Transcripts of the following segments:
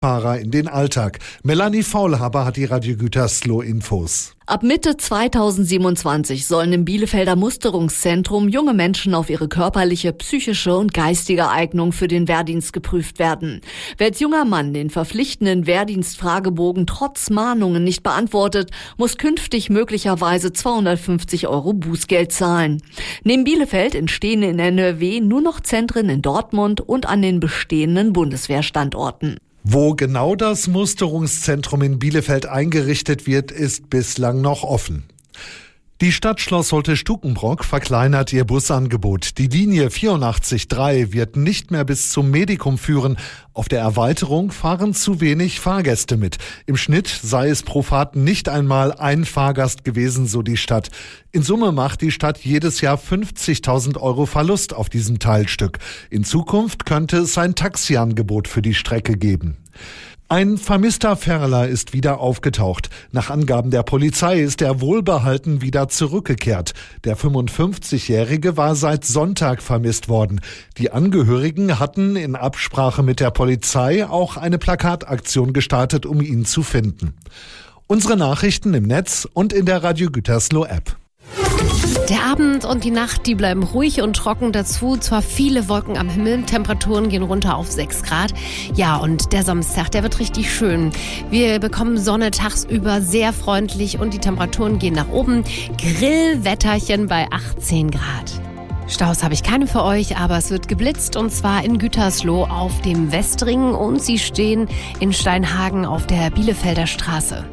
Fahrer in den Alltag. Melanie Faulhaber hat die Radio Gütersloh Infos. Ab Mitte 2027 sollen im Bielefelder Musterungszentrum junge Menschen auf ihre körperliche, psychische und geistige Eignung für den Wehrdienst geprüft werden. Wer als junger Mann den verpflichtenden Wehrdienstfragebogen trotz Mahnungen nicht beantwortet, muss künftig möglicherweise 250 € Bußgeld zahlen. Neben Bielefeld entstehen in NRW nur noch Zentren in Dortmund und an den bestehenden Bundeswehrstandorten. Wo genau das Musterungszentrum in Bielefeld eingerichtet wird, ist bislang noch offen. Die Stadt Schloss Holte-Stukenbrock verkleinert ihr Busangebot. Die Linie 84-3 wird nicht mehr bis zum Medikum führen. Auf der Erweiterung fahren zu wenig Fahrgäste mit. Im Schnitt sei es pro Fahrt nicht einmal ein Fahrgast gewesen, so die Stadt. In Summe macht die Stadt jedes Jahr 50.000 € Verlust auf diesem Teilstück. In Zukunft könnte es ein Taxiangebot für die Strecke geben. Ein vermisster Ferler ist wieder aufgetaucht. Nach Angaben der Polizei ist er wohlbehalten wieder zurückgekehrt. Der 55-Jährige war seit Sonntag vermisst worden. Die Angehörigen hatten in Absprache mit der Polizei auch eine Plakataktion gestartet, um ihn zu finden. Unsere Nachrichten im Netz und in der Radio Gütersloh App. Der Abend und die Nacht, die bleiben ruhig und trocken. Dazu zwar viele Wolken am Himmel, Temperaturen gehen runter auf 6 Grad. Ja, und der Samstag, der wird richtig schön. Wir bekommen Sonne tagsüber, sehr freundlich und die Temperaturen gehen nach oben. Grillwetterchen bei 18 Grad. Staus habe ich keine für euch, aber es wird geblitzt und zwar in Gütersloh auf dem Westring und sie stehen in Steinhagen auf der Bielefelder Straße.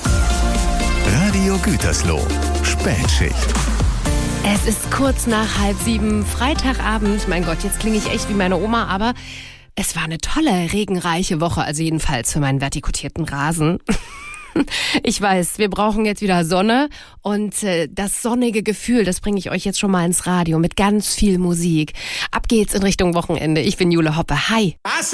Radio Gütersloh, Spätschicht. Es ist kurz nach 6:30, Freitagabend. Mein Gott, jetzt klinge ich echt wie meine Oma, aber es war eine tolle, regenreiche Woche, also jedenfalls für meinen vertikutierten Rasen. Ich weiß, wir brauchen jetzt wieder Sonne und das sonnige Gefühl, das bringe ich euch jetzt schon mal ins Radio mit ganz viel Musik. Ab geht's in Richtung Wochenende. Ich bin Jule Hoppe. Hi!